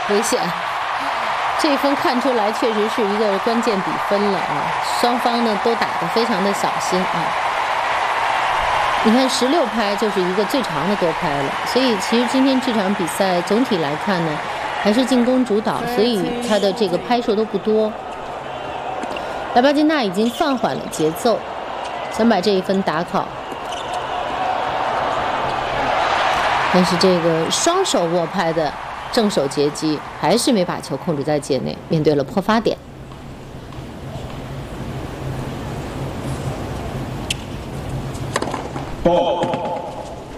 危险！这一分看出来确实是一个关键比分了啊！双方呢都打得非常的小心啊。你看16拍就是一个最长的多拍了，所以其实今天这场比赛总体来看呢，还是进攻主导，所以他的这个拍数都不多。莱巴金娜已经放缓了节奏，想把这一分打好。但是这个双手握拍的正手截击还是没把球控制在界内，面对了破发点。 ball。